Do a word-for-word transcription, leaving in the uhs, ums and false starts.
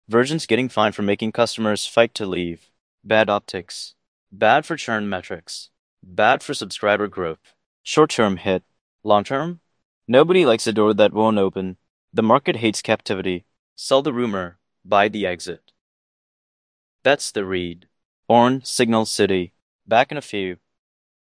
Virgin's getting fined for making customers fight to leave. Bad optics. Bad for churn metrics. Bad for subscriber growth. Short-term hit. Long-term? Nobody likes a door that won't open. The market hates captivity. Sell the rumor. Buy the exit. That's the read. Orn, Signal City. Back in a few.